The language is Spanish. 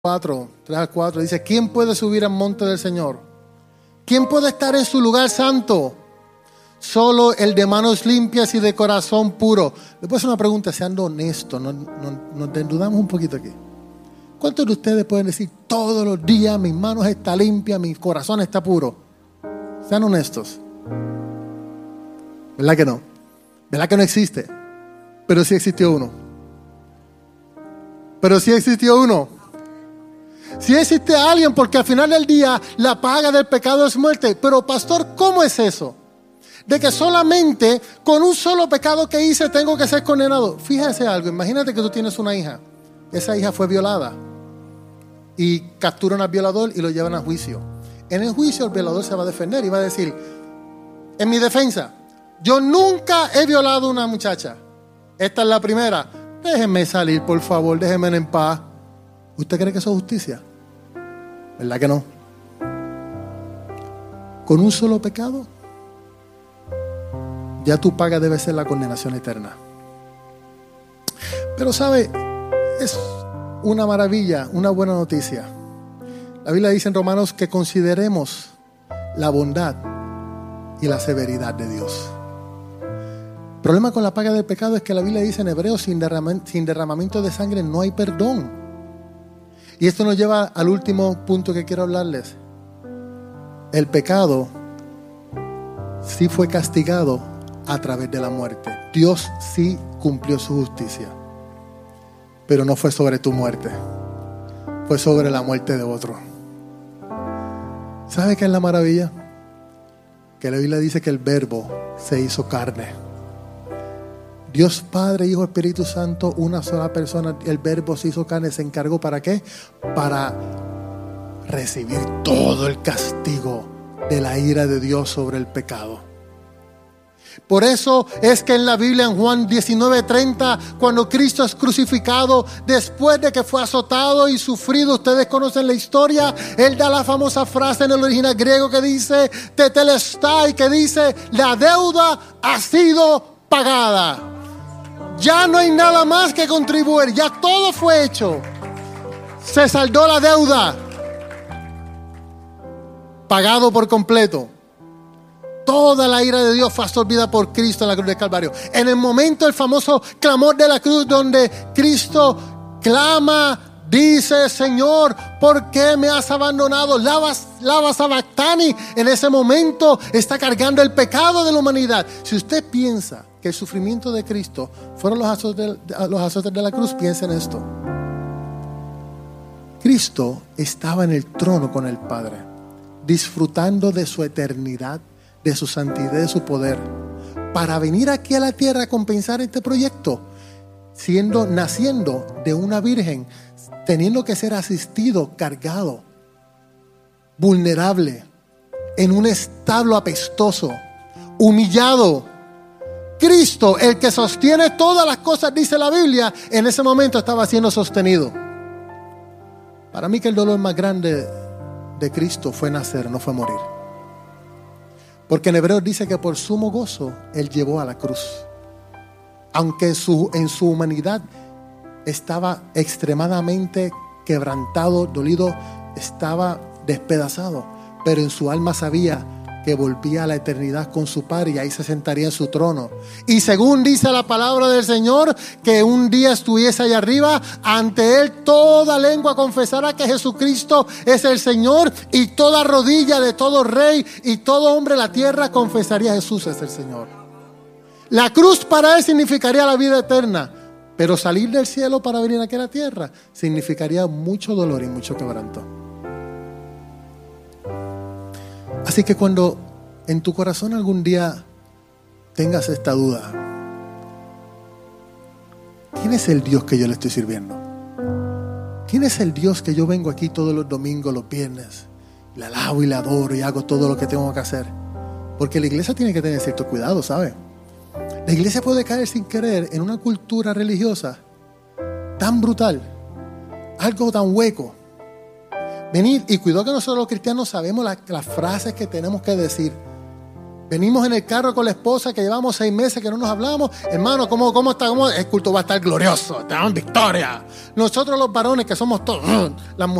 3 al 4 dice: ¿quién puede subir al monte del Señor? ¿Quién puede estar en su lugar santo? Solo el de manos limpias y de corazón puro. Le puedo hacer una pregunta, seando honesto, nos desnudamos un poquito aquí. ¿Cuántos de ustedes pueden decir todos los días: mis manos están limpias, mi corazón está puro? Sean honestos. ¿Verdad que no? ¿Verdad que no existe? Pero sí existió uno. Sí existe alguien, porque al final del día la paga del pecado es muerte. Pero pastor, ¿cómo es eso? De que solamente con un solo pecado que hice tengo que ser condenado. Fíjese algo, imagínate que tú tienes una hija. Esa hija fue violada y capturan al violador y lo llevan a juicio. En el juicio el violador se va a defender y va a decir: en mi defensa, yo nunca he violado a una muchacha. Esta es la primera. Déjenme salir, por favor, déjenme en paz. ¿Usted cree que eso es justicia? ¿Verdad que no? Con un solo pecado, ya tu paga debe ser la condenación eterna. Pero sabe, es una maravilla, una buena noticia. La Biblia dice en Romanos que consideremos la bondad y la severidad de Dios. El problema con la paga del pecado es que la Biblia dice en Hebreos: sin derramamiento de sangre no hay perdón. Y esto nos lleva al último punto que quiero hablarles. El pecado sí fue castigado a través de la muerte. Dios sí cumplió su justicia, pero no fue sobre tu muerte, fue sobre la muerte de otro. ¿Sabe qué es la maravilla? Que la Biblia dice que el Verbo se hizo carne. Dios Padre, Hijo, Espíritu Santo, una sola persona. El Verbo se hizo carne. ¿Se encargó para qué? Para recibir todo el castigo de la ira de Dios sobre el pecado. Por eso es que en la Biblia, en Juan 19:30, cuando Cristo es crucificado, después de que fue azotado y sufrido, ustedes conocen la historia, Él da la famosa frase en el original griego que dice tetelestai, que dice: la deuda ha sido pagada. Ya no hay nada más que contribuir, ya todo fue hecho. Se saldó la deuda, pagado por completo. Toda la ira de Dios fue absorbida por Cristo en la cruz del Calvario. En el momento, el famoso clamor de la cruz, donde Cristo clama, dice: Señor, ¿por qué me has abandonado? Lava sabactani. En ese momento está cargando el pecado de la humanidad. Si usted piensa que el sufrimiento de Cristo fueron los azotes de la cruz, piensa en esto. Cristo estaba en el trono con el Padre, disfrutando de su eternidad, de su santidad, de su poder, para venir aquí a la tierra a compensar este proyecto, naciendo de una virgen, teniendo que ser asistido, cargado, vulnerable, en un establo apestoso, humillado. Cristo, el que sostiene todas las cosas, dice la Biblia, en ese momento estaba siendo sostenido. Para mí que el dolor más grande de Cristo fue nacer, no fue morir. Porque en Hebreos dice que por sumo gozo Él llevó a la cruz. Aunque en su humanidad estaba extremadamente quebrantado, dolido, estaba despedazado, pero en su alma sabía que volvía a la eternidad con su Padre y ahí se sentaría en su trono. Y según dice la palabra del Señor, que un día estuviese allá arriba, ante Él toda lengua confesará que Jesucristo es el Señor, y toda rodilla de todo rey y todo hombre de la tierra confesaría: Jesús es el Señor. La cruz para Él significaría la vida eterna, pero salir del cielo para venir aquí a la tierra significaría mucho dolor y mucho quebranto. Así que cuando en tu corazón algún día tengas esta duda: ¿quién es el Dios que yo le estoy sirviendo? ¿Quién es el Dios que yo vengo aquí todos los domingos, los viernes, le alabo y le adoro y hago todo lo que tengo que hacer? Porque la iglesia tiene que tener cierto cuidado, ¿sabe? La iglesia puede caer sin querer en una cultura religiosa tan brutal, algo tan hueco. Venir, y cuidado que nosotros los cristianos sabemos las frases que tenemos que decir, Venimos en el carro con la esposa que llevamos 6 meses que no nos hablamos. Hermano, ¿cómo está? El culto va a estar glorioso. Te damos victoria. Nosotros los varones que somos todos, las mujeres